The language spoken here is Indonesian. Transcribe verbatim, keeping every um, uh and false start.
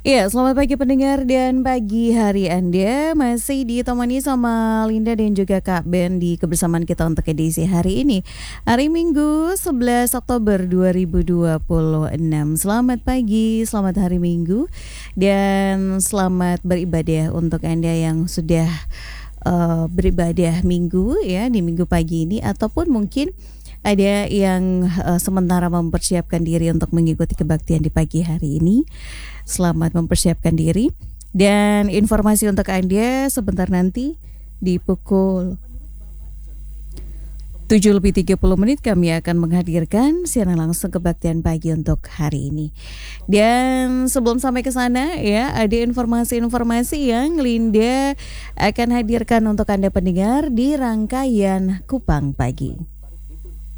Ya, selamat pagi pendengar dan pagi hari Anda masih ditemani sama Linda dan juga Kak Ben di kebersamaan kita untuk edisi hari ini. Hari Minggu sebelas Oktober dua ribu dua puluh enam. Selamat pagi, selamat hari Minggu dan selamat beribadah untuk Anda yang sudah uh, beribadah Minggu ya di Minggu pagi ini ataupun mungkin ada yang uh, sementara mempersiapkan diri untuk mengikuti kebaktian di pagi hari ini. Selamat mempersiapkan diri. Dan informasi untuk Anda sebentar nanti di pukul tujuh lebih tiga puluh menit kami akan menghadirkan siaran langsung kebaktian pagi untuk hari ini. Dan sebelum sampai ke sana ya, ada informasi-informasi yang Linda akan hadirkan untuk Anda pendengar di rangkaian Kupang Pagi.